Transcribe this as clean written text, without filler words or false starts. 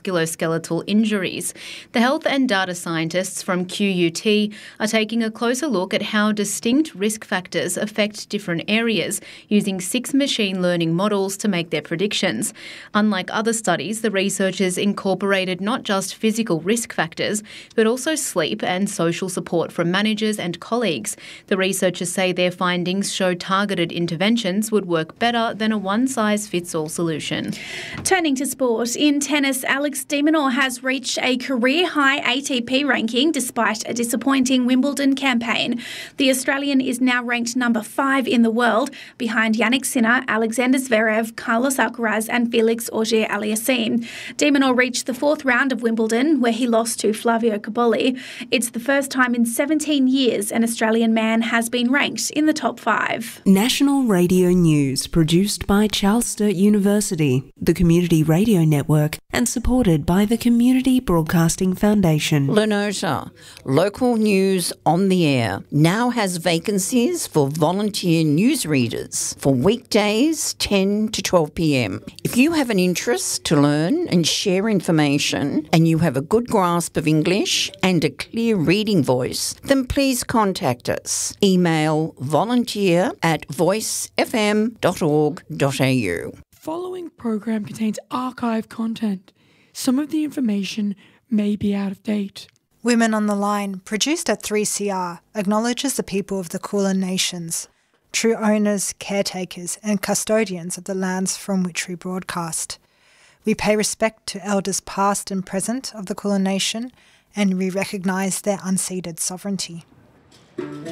musculoskeletal injuries. The health and data scientists from QUT are taking a closer look at how distinct risk factors affect different areas, using 6 machine learning models to make their predictions. Unlike other studies, the researchers incorporated not just physical risk factors, but also sleep and social support from managers and colleagues. The researchers say their findings show targeted interventions would work better than a one-size-fits-all solution. Turning to sport, in tennis, Alex de Minaur has reached a career-high ATP ranking despite a disappointing Wimbledon campaign. The Australian is now ranked number 5 in the world, behind Yannick Sinner, Alexander Zverev, Carlos Alcaraz and Felix Auger-Aliassime. De Minaur reached the 4th round of Wimbledon, where he lost to Flavio Cobolli. It's the first time in 17 years an Australian man has been ranked in the top 5. National Radio News, produced by Charles Sturt University, the Community Radio Network, and supported by the Community Broadcasting Foundation. Lenota, local news on the air, now has vacancies for volunteer newsreaders for weekdays 10 to 12 p.m. If you have an interest to learn and share information, and you have a good grasp of English and a clear reading voice, then please contact us. Email volunteer@voicefm.org.au. Following program contains archive content. Some of the information may be out of date. Women on the Line, produced at 3CR, acknowledges the people of the Kulin Nations, true owners, caretakers and custodians of the lands from which we broadcast. We pay respect to elders past and present of the Kulin Nation, and we recognise their unceded sovereignty.